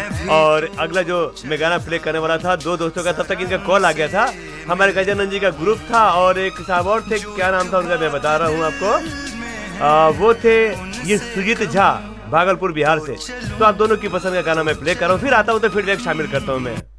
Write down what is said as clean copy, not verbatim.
और अगला जो मैं गाना प्ले करने वाला था, दो दोस्तों का, तब तक इनका कॉल आ गया था। हमारे गजानंद जी का ग्रुप था और एक साहब और थे, क्या नाम था उनका मैं बता रहा हूँ आपको। वो थे ये सुजीत झा, भागलपुर बिहार से। तो आप दोनों की पसंद का गाना मैं प्ले कर रहा हूँ, फिर आता हूँ तो फीडबैक शामिल करता हूँ मैं।